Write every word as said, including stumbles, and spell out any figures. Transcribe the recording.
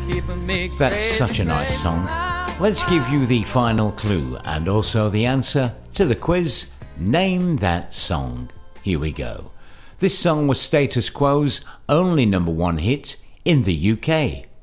That's such a nice song. Let's give you the final clue and also the answer to the quiz. Name that song. Here we go. This song was Status Quo's only number one hit in the U K.